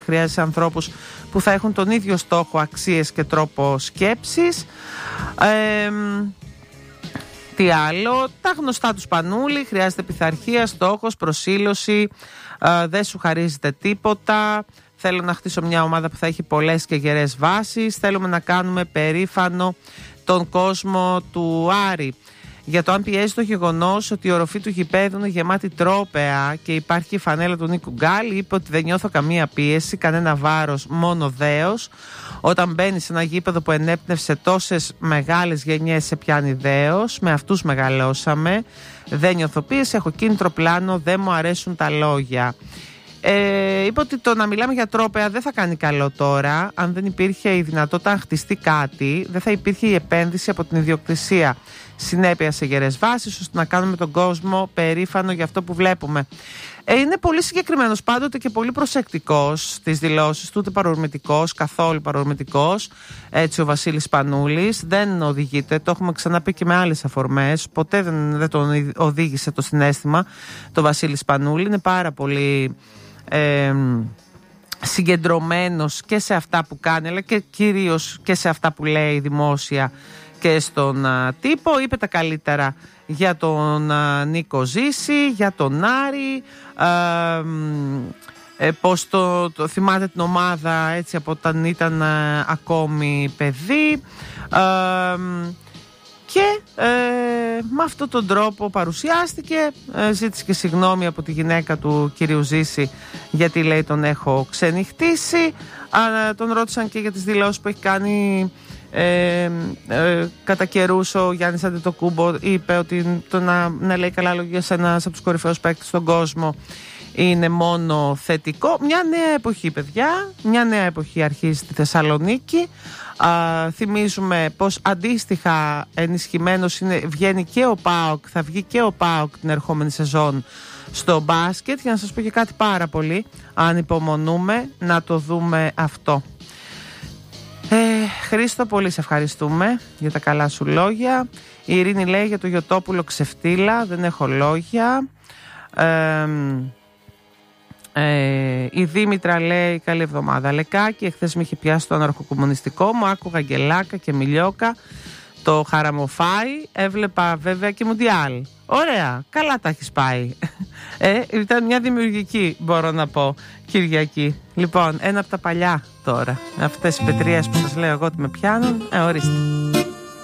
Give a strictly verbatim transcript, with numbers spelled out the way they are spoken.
Χρειάζεσαι ανθρώπους που θα έχουν τον ίδιο στόχο, αξίες και τρόπο σκέψης. Ε, τι άλλο, τα γνωστά του Σπανούλη. Χρειάζεται πειθαρχία, στόχος, προσήλωση. Ε, δεν σου χαρίζεται τίποτα. Θέλω να χτίσω μια ομάδα που θα έχει πολλές και γερές βάσεις. Θέλουμε να κάνουμε περήφανο τον κόσμο του Άρη. Για το αν πιέζει το γεγονός ότι η οροφή του γηπέδου είναι γεμάτη τρόπαια και υπάρχει η φανέλα του Νίκου Γκάλη, είπε ότι δεν νιώθω καμία πίεση, κανένα βάρος, μόνο δέος. Όταν μπαίνει σε ένα γήπεδο που ενέπνευσε τόσες μεγάλες γενιές, σε πιάνει δέος. Με αυτούς μεγαλώσαμε. Δεν νιώθω πίεση, έχω κίνητρο πλάνο, δεν μου αρέσουν τα λόγια. Ε, είπε ότι το να μιλάμε για τρόπαια δεν θα κάνει καλό τώρα. Αν δεν υπήρχε η δυνατότητα να χτιστεί κάτι, δεν θα υπήρχε η επένδυση από την ιδιοκτησία. Συνέπεια σε γερές βάσεις, ώστε να κάνουμε τον κόσμο περήφανο για αυτό που βλέπουμε. Ε, είναι πολύ συγκεκριμένος πάντοτε και πολύ προσεκτικός στις δηλώσεις του, ούτε παρορμητικός, καθόλου παρορμητικός. Έτσι ο Βασίλης Σπανούλης δεν οδηγείται, το έχουμε ξαναπεί και με άλλες αφορμές. Ποτέ δεν, δεν τον οδήγησε το συναίσθημα το Βασίλη Σπανούλη. Είναι πάρα πολύ ε, συγκεντρωμένος και σε αυτά που κάνει, αλλά και κυρίως και σε αυτά που λέει δημόσια και στον α, τύπο. Είπε τα καλύτερα για τον α, Νίκο Ζήση, για τον Άρη, α, ε, πώς το, το θυμάται την ομάδα έτσι από όταν ήταν α, ακόμη παιδί, α, και ε, με αυτόν τον τρόπο παρουσιάστηκε. ε, ζήτησε και συγγνώμη από τη γυναίκα του κυρίου Ζήση, γιατί λέει τον έχω ξενυχτήσει. Α, τον ρώτησαν και για τις δηλώσεις που έχει κάνει Ε, ε, κατά καιρούς ο Γιάννης Αντετοκούμπο. Είπε ότι το να, να λέει καλά λόγια σε ένας από τους κορυφαίους παίκτες στον κόσμο είναι μόνο θετικό. Μια νέα εποχή, παιδιά, μια νέα εποχή αρχίζει στη Θεσσαλονίκη. Α, θυμίζουμε πως αντίστοιχα ενισχυμένος είναι, βγαίνει και ο ΠΑΟΚ, θα βγει και ο ΠΑΟΚ την ερχόμενη σεζόν στο μπάσκετ. Για να σας πω και κάτι πάρα πολύ, αν υπομονούμε να το δούμε αυτό. Ε, Χρήστο, πολύ σε ευχαριστούμε για τα καλά σου λόγια. Η Ειρήνη λέει για το Γιωτόπουλο ξεφτύλα, δεν έχω λόγια. ε, ε, Η Δήμητρα λέει καλή εβδομάδα Λεκάκη, εχθές με είχε πιάσει το αναρχοκομμουνιστικό μου, άκουγα Αγγελάκα και Μιλιόκα, το χαραμοφάι, έβλεπα βέβαια και Μουντιάλ. Ωραία, καλά τα έχεις πάει. ε, Ήταν μια δημιουργική, μπορώ να πω, Κυριακή. Λοιπόν, ένα από τα παλιά τώρα. Αυτές οι πετρίες που σας λέω εγώ ότι με πιάνουν, ε, ορίστε.